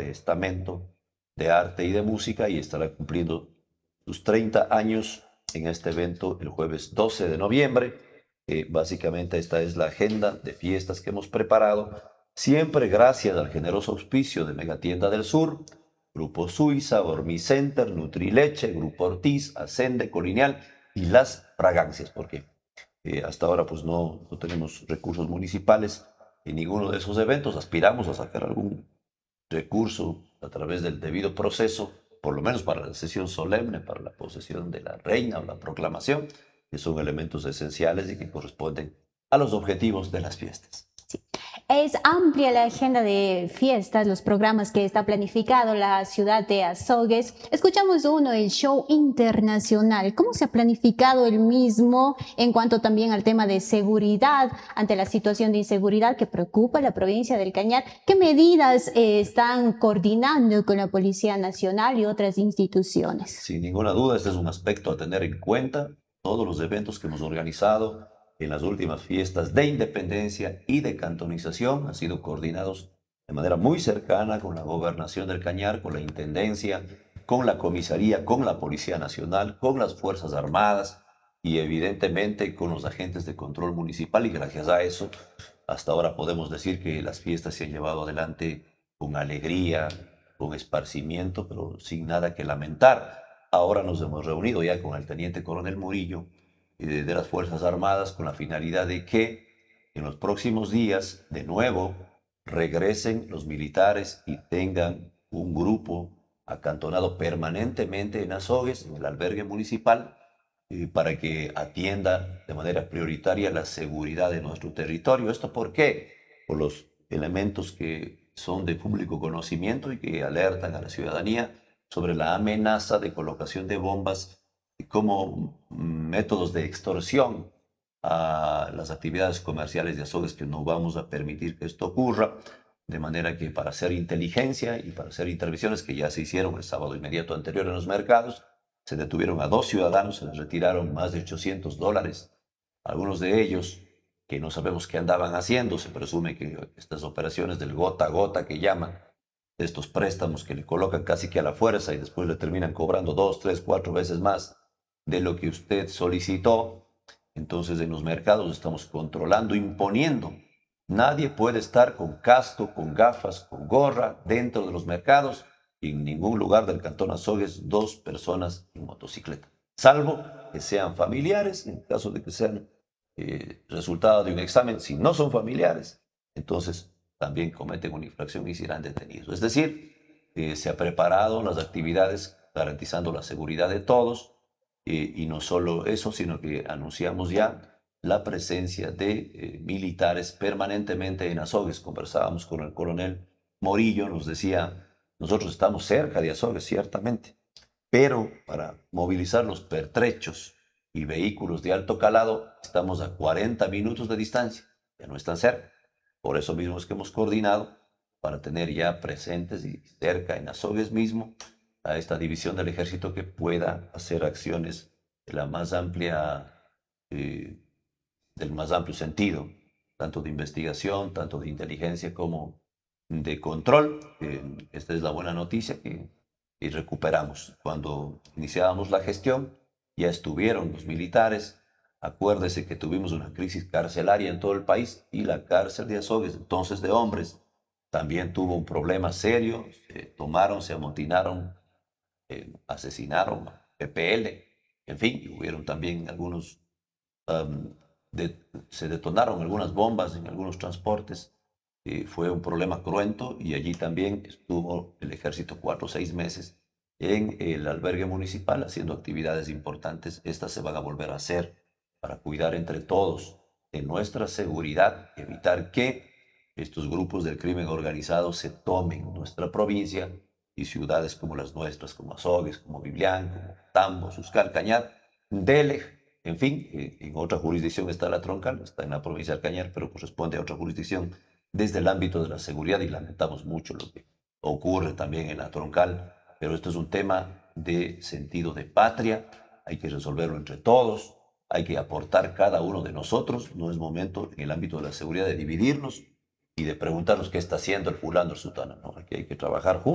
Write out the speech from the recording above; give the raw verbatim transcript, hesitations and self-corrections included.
de estamento, de arte y de música, y estará cumpliendo sus treinta años en este evento el jueves doce de noviembre. Eh, básicamente esta es la agenda de fiestas que hemos preparado, siempre gracias al generoso auspicio de Megatienda del Sur, Grupo Suiza, Ormicenter, Nutrileche, Grupo Ortiz, Ascende, Colinial y Las Fragancias, porque eh, hasta ahora pues no, no tenemos recursos municipales en ninguno de esos eventos. Aspiramos a sacar algún recurso a través del debido proceso, por lo menos para la sesión solemne, para la posesión de la reina o la proclamación, que son elementos esenciales y que corresponden a los objetivos de las fiestas. Sí. Es amplia la agenda de fiestas, los programas que está planificado la ciudad de Azogues. Escuchamos uno, el show internacional. ¿Cómo se ha planificado el mismo en cuanto también al tema de seguridad ante la situación de inseguridad que preocupa a la provincia del Cañar? ¿Qué medidas eh, están coordinando con la Policía Nacional y otras instituciones? Sin ninguna duda, este es un aspecto a tener en cuenta. Todos los eventos que hemos organizado en las últimas fiestas de independencia y de cantonización han sido coordinados de manera muy cercana con la Gobernación del Cañar, con la Intendencia, con la Comisaría, con la Policía Nacional, con las Fuerzas Armadas y evidentemente con los agentes de control municipal, y gracias a eso hasta ahora podemos decir que las fiestas se han llevado adelante con alegría, con esparcimiento, pero sin nada que lamentar. Ahora nos hemos reunido ya con el teniente coronel Murillo de, de las Fuerzas Armadas con la finalidad de que en los próximos días, de nuevo, regresen los militares y tengan un grupo acantonado permanentemente en Azogues, en el albergue municipal, eh, para que atienda de manera prioritaria la seguridad de nuestro territorio. ¿Esto por qué? Por los elementos que son de público conocimiento y que alertan a la ciudadanía sobre la amenaza de colocación de bombas como métodos de extorsión a las actividades comerciales de Azogues, que no vamos a permitir que esto ocurra, de manera que para hacer inteligencia y para hacer intervenciones que ya se hicieron el sábado inmediato anterior en los mercados, se detuvieron a dos ciudadanos, se les retiraron más de ochocientos dólares, algunos de ellos que no sabemos qué andaban haciendo. Se presume que estas operaciones del gota a gota que llaman, de estos préstamos que le colocan casi que a la fuerza y después le terminan cobrando dos, tres, cuatro veces más de lo que usted solicitó. Entonces en los mercados estamos controlando, imponiendo. Nadie puede estar con casco, con gafas, con gorra dentro de los mercados, y en ningún lugar del cantón Azogues dos personas en motocicleta, salvo que sean familiares, en caso de que sean eh, resultado de un examen. Si no son familiares, entonces también cometen una infracción y serán detenidos. Es decir, eh, se ha preparado las actividades garantizando la seguridad de todos, eh, y no solo eso, sino que anunciamos ya la presencia de eh, militares permanentemente en Azogues. Conversábamos con el coronel Morillo, nos decía, nosotros estamos cerca de Azogues, ciertamente, pero para movilizar los pertrechos y vehículos de alto calado estamos a cuarenta minutos de distancia, ya no están cerca. Por eso mismo es que hemos coordinado para tener ya presentes y cerca en Azogues mismo a esta división del ejército que pueda hacer acciones de la más amplia, eh, del más amplio sentido, tanto de investigación, tanto de inteligencia como de control. Eh, esta es la buena noticia que, que recuperamos. Cuando iniciábamos la gestión, ya estuvieron los militares. Acuérdese que tuvimos una crisis carcelaria en todo el país y la cárcel de Azogues, entonces de hombres, también tuvo un problema serio. Se tomaron, se amotinaron, eh, asesinaron a P P L, en fin, y hubieron también algunos, um, de, se detonaron algunas bombas en algunos transportes. Eh, fue un problema cruento y allí también estuvo el ejército cuatro o seis meses en el albergue municipal haciendo actividades importantes. Estas se van a volver a hacer para cuidar entre todos de nuestra seguridad, evitar que estos grupos del crimen organizado se tomen nuestra provincia y ciudades como las nuestras, como Azogues, como Biblián, como Tambo, Suscal, Cañar, Delej, en fin. En otra jurisdicción está la Troncal, está en la provincia del Cañar, pero corresponde a otra jurisdicción desde el ámbito de la seguridad, y lamentamos mucho lo que ocurre también en la Troncal, pero esto es un tema de sentido de patria, hay que resolverlo entre todos, hay que aportar cada uno de nosotros. No es momento en el ámbito de la seguridad de dividirnos y de preguntarnos qué está haciendo el fulano, el sutano, ¿no? Aquí hay que trabajar juntos.